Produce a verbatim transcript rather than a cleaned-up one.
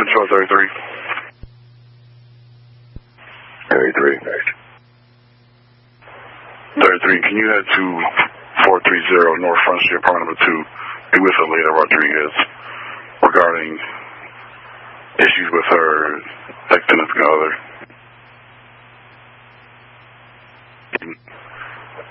Control thirty-three. thirty-three. thirty-three, can you head to four thirty North Front Street, apartment number two, be with Aleda Rodriguez regarding issues with her ex-significant other.